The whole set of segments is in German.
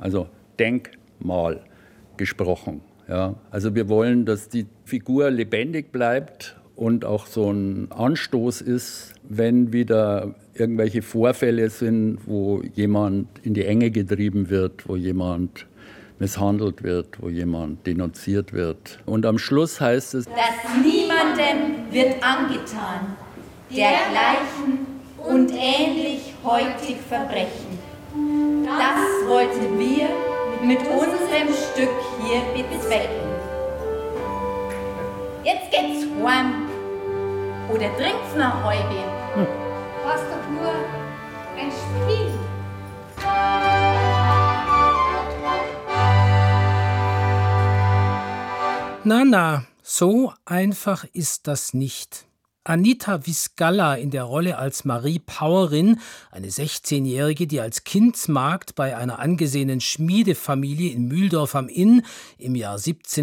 also Denkmal gesprochen. Ja. Also wir wollen, dass die Figur lebendig bleibt und auch so ein Anstoß ist, wenn wieder irgendwelche Vorfälle sind, wo jemand in die Enge getrieben wird, wo jemand misshandelt wird, wo jemand denunziert wird. Und am Schluss heißt es, dass niemandem wird angetan, dergleichen und ähnlich heutig Verbrechen. Das wollten wir mit unserem Stück hier bezwecken. Jetzt geht's heim. Oder trinkt's noch halbe? Was doch nur ein Spiel. Na, so einfach ist das nicht. Anita Viscalla in der Rolle als Marie Pauerin, eine 16-Jährige, die als Kindsmagd bei einer angesehenen Schmiedefamilie in Mühldorf am Inn im Jahr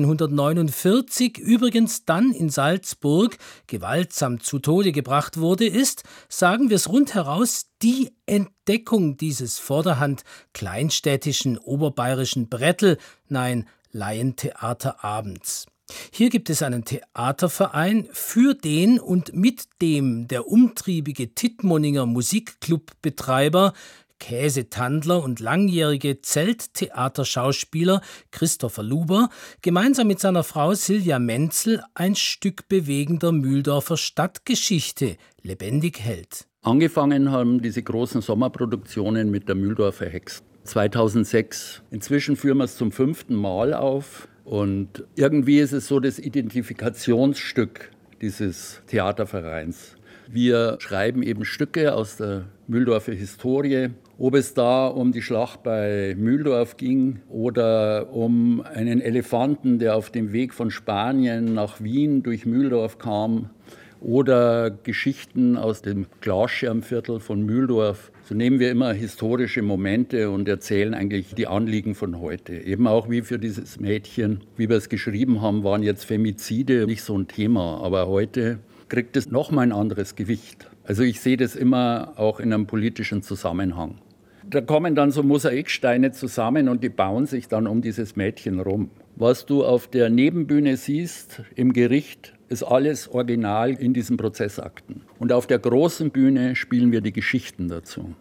1749, übrigens dann in Salzburg, gewaltsam zu Tode gebracht wurde, ist, sagen wir es rundheraus, die Entdeckung dieses vorderhand kleinstädtischen oberbayerischen Brettel, nein, Laientheaterabends. Hier gibt es einen Theaterverein, für den und mit dem der umtriebige Tittmoninger Musikclubbetreiber, Käsetandler und langjährige Zelttheaterschauspieler Christopher Luber gemeinsam mit seiner Frau Silvia Menzel ein Stück bewegender Mühldorfer Stadtgeschichte lebendig hält. Angefangen haben diese großen Sommerproduktionen mit der Mühldorfer Hex 2006. Inzwischen führen wir es zum 5. Mal auf. Und irgendwie ist es so das Identifikationsstück dieses Theatervereins. Wir schreiben eben Stücke aus der Mühldorfer Historie, ob es da um die Schlacht bei Mühldorf ging oder um einen Elefanten, der auf dem Weg von Spanien nach Wien durch Mühldorf kam, oder Geschichten aus dem Glasschermviertel von Mühldorf. So nehmen wir immer historische Momente und erzählen eigentlich die Anliegen von heute. Eben auch wie für dieses Mädchen, wie wir es geschrieben haben, waren jetzt Femizide nicht so ein Thema. Aber heute kriegt es nochmal ein anderes Gewicht. Also ich sehe das immer auch in einem politischen Zusammenhang. Da kommen dann so Mosaiksteine zusammen und die bauen sich dann um dieses Mädchen rum. Was du auf der Nebenbühne siehst, im Gericht, ist alles original in diesen Prozessakten. Und auf der großen Bühne spielen wir die Geschichten dazu.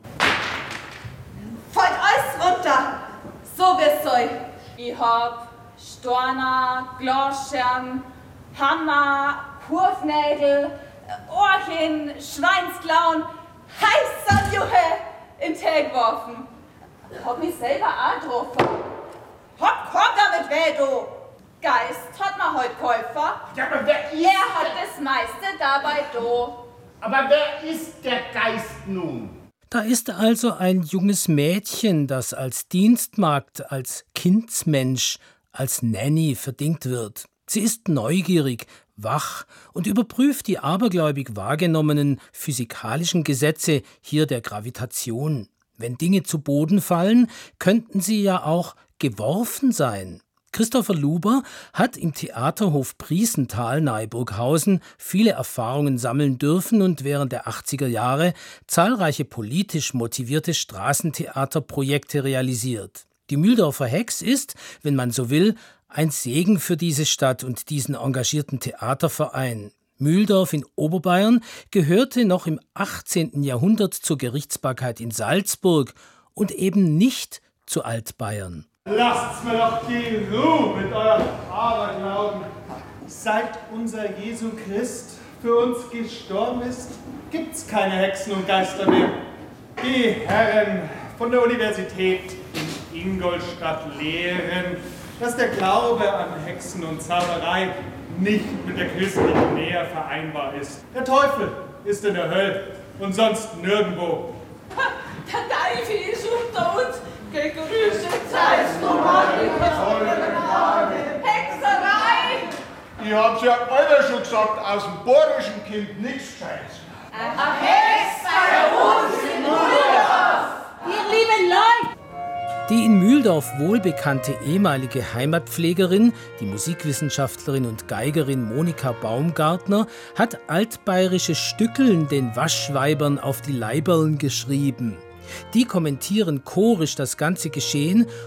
Folgt alles runter, so wie's soll. Ich hab Storner, Glasscherm, Hammer, Hufnägel, Ohrchen, Schweinsklauen, heißer Juhe in Tee geworfen. Hab mich selber auch getroffen. Hopp, damit weh, du! Geist hat man heute Käufer. Ja, aber wer ist Er hat das meiste dabei do. Aber wer ist der Geist nun? Da ist also ein junges Mädchen, das als Dienstmagd, als Kindsmensch, als Nanny verdingt wird. Sie ist neugierig, wach und überprüft die abergläubig wahrgenommenen physikalischen Gesetze, hier der Gravitation. Wenn Dinge zu Boden fallen, könnten sie ja auch geworfen sein. Christopher Luber hat im Theaterhof Priesental nahe Burghausen viele Erfahrungen sammeln dürfen und während der 80er Jahre zahlreiche politisch motivierte Straßentheaterprojekte realisiert. Die Mühldorfer Hex ist, wenn man so will, ein Segen für diese Stadt und diesen engagierten Theaterverein. Mühldorf in Oberbayern gehörte noch im 18. Jahrhundert zur Gerichtsbarkeit in Salzburg und eben nicht zu Altbayern. Lasst's mir doch die Ruhe mit eurem Aberglauben. Seit unser Jesu Christ für uns gestorben ist, gibt's keine Hexen und Geister mehr. Die Herren von der Universität in Ingolstadt lehren, dass der Glaube an Hexen und Zauberei nicht mit der christlichen Nähe vereinbar ist. Der Teufel ist in der Hölle und sonst nirgendwo. Der Teufel ist unter uns. Gegrüßet seist du, Maria, Hexerei! Ich hab's ja alle schon gesagt, aus dem Bohrischen Kind nichts Gescheites. Ein Hex bei uns in Mühldorf! Ihr lieben Leute! Die in Mühldorf wohlbekannte ehemalige Heimatpflegerin, die Musikwissenschaftlerin und Geigerin Monika Baumgartner, hat altbayerische Stückeln den Waschweibern auf die Leiberln geschrieben. Die kommentieren chorisch das ganze Geschehen